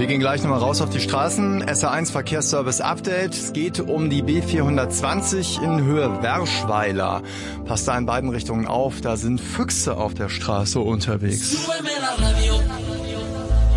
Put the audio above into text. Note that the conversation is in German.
Wir gehen gleich nochmal raus auf die Straßen. SR1 Verkehrsservice Update. Es geht um die B420 in Höhe Werschweiler. Passt da in beiden Richtungen auf, da sind Füchse auf der Straße unterwegs.